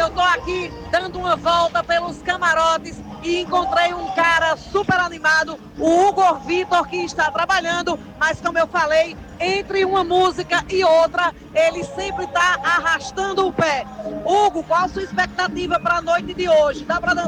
eu tô aqui dando uma volta pelos camarotes e encontrei um cara super animado, o Hugo Vitor, que está trabalhando, mas como eu falei, entre uma música e outra, ele sempre está arrastando o pé. Hugo, qual a sua expectativa para a noite de hoje? Dá para